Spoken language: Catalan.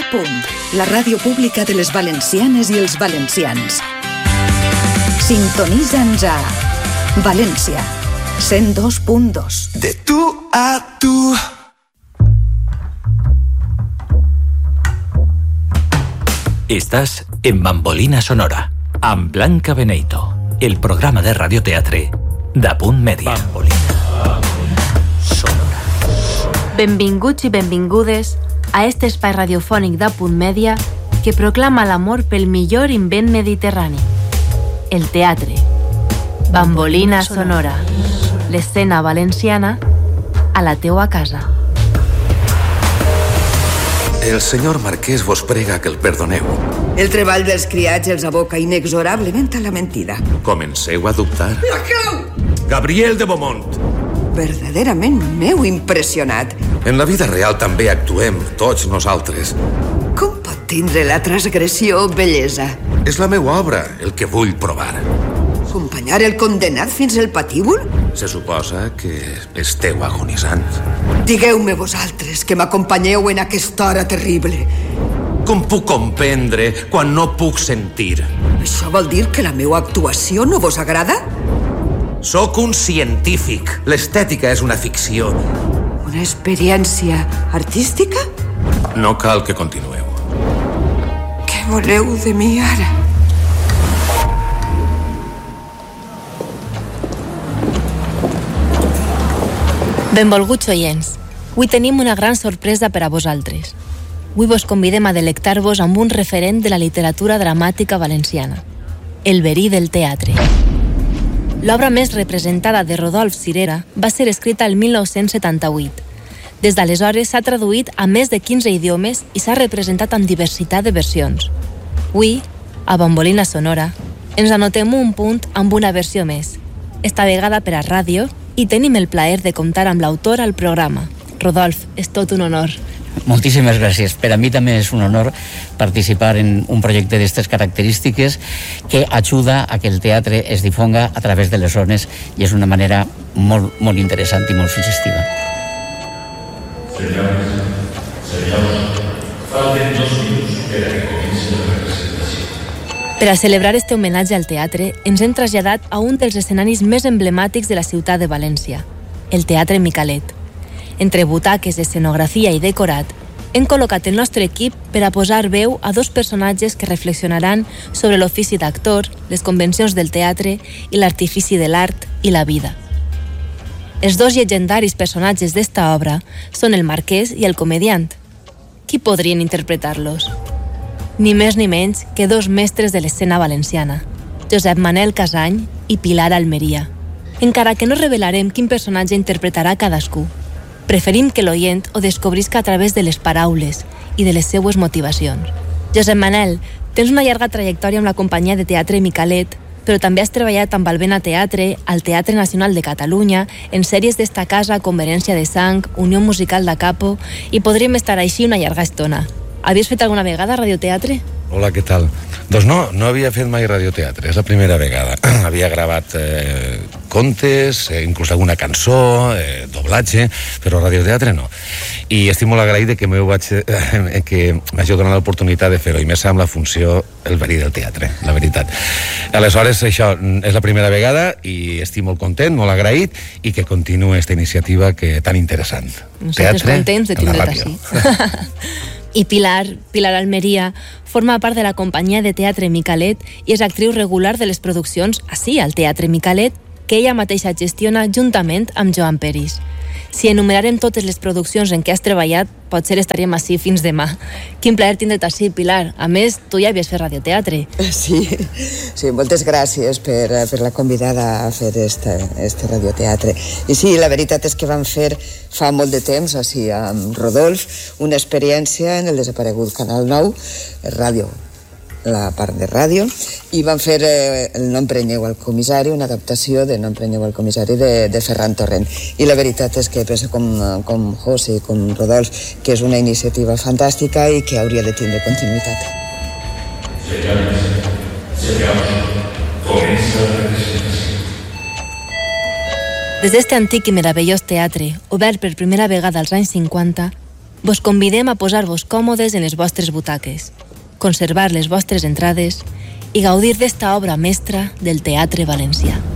la ràdio pública de les valencianes i els valencians. Sintonitza'ns a València 102.2. De tu a tu. Estás en Bambolina Sonora, amb Blanca Beneito, el programa de radioteatre d'Apunt Mèdia. Bambolina Sonora. Benvinguts i benvingudes a este espai radiofònic d'Apunt Mèdia que proclama l'amor pel millor invent mediterrani, el teatre. Bambolina Sonora, l'escena valenciana a la teua casa. El senyor Marquès vos prega que el perdoneu. El treball dels criats els aboca inexorablement a la mentida. Comenceu a dubtar. La clau! Gabriel de Beaumont. Verdaderament m'heu impressionat. En la vida real també actuem, tots nosaltres. Com pot tindre la transgressió bellesa? És la meua obra, el que vull provar. Acompanyar el condenat fins al patíbul? Se suposa que esteu agonitzant. Digueu-me vosaltres que m'acompanyeu en aquesta hora terrible. Com puc comprendre quan no puc sentir? Això vol dir que la meva actuació no vos agrada? Sóc un científic. L'estètica és una ficció. Una experiència artística? No cal que continueu. Què voleu de mi ara? Benvolguts oients, avui tenim una gran sorpresa per a vosaltres. Avui vos convidem a delectar-vos amb un referent de la literatura dramàtica valenciana, el verí del teatre. L'obra més representada de Rodolf Cirera va ser escrita el 1978. Des d'aleshores s'ha traduït a més de 15 idiomes i s'ha representat amb diversitat de versions. Avui, a Bambolina Sonora, ens anotem un punt amb una versió més, esta vegada per a ràdio, i tenim el plaer de comptar amb l'autor al programa. Rodolf, és tot un honor. Moltíssimes gràcies. Per a mi també és un honor participar en un projecte d'aquestes característiques que ajuda a que el teatre es difonga a través de les zones i és una manera molt, molt interessant i molt suggestiva. Senyors, falten 2 minuts per a que comenci la representació. Per a celebrar este homenatge al teatre, ens hem traslladat a un dels escenaris més emblemàtics de la ciutat de València, el Teatre Micalet. Entre butaques, escenografia i decorat, hem col·locat el nostre equip per a posar veu a 2 personatges que reflexionaran sobre l'ofici d'actor, les convencions del teatre i l'artifici de l'art i la vida. Els 2 llegendaris personatges d'esta obra són el marquès i el comediant. Qui podrien interpretar-los? Ni més ni menys que 2 mestres de l'escena valenciana, Josep Manel Casany i Pilar Almeria. Encara que no revelarem quin personatge interpretarà cadascú, preferim que l'oient ho descobrisca a través de les paraules i de les seues motivacions. Josep Manel, tens una llarga trajectòria amb la companyia de teatre Micalet, però també has treballat amb Albena Teatre, al Teatre Nacional de Catalunya, en sèries d'esta casa com Herència de Sang, Unió Musical da Capo, i podríem estar així una llarga estona. Havies fet alguna vegada radioteatre? Hola, què tal? Doncs no havia fet mai radioteatre, és la primera vegada. Havia gravat contes, inclús alguna cançó, doblatge, però radioteatre no. I estic molt agraït que m'hagi donat l'oportunitat de fer-ho, i més amb la funció El verí del teatre, la veritat. Aleshores, això és la primera vegada i estic molt content, molt agraït, i que continuï aquesta iniciativa tan interessant. Nosaltres contents de tindre't així. I Pilar Almeria forma part de la companyia de teatre Micalet i és actriu regular de les produccions ací, al Teatre Micalet, que ella mateixa gestiona juntament amb Joan Peris. Si enumerarem totes les produccions en què has treballat, potser estaríem així fins demà. Quin plaer tindre't així, Pilar. A més, tu ja havies fet radioteatre. Sí, moltes gràcies per la convidada a fer este radioteatre. I sí, la veritat és que vam fer fa molt de temps, així, amb Rodolf, una experiència en el desaparegut Canal 9, ràdio, la part de ràdio, i van fer el No emprenyeu al comissari, una adaptació de No emprenyeu al comissari de Ferran Torrent. I la veritat és que penso com José i com Rodolf que és una iniciativa fantàstica i que hauria de tindre continuïtat. Senyors, comença la representació. Des d'este antic i meravellós teatre, obert per primera vegada als anys 50, Vos convidem a posar-vos còmodes en les vostres butaques, conservar les vostres entrades i gaudir d'esta obra mestra del teatre valencià.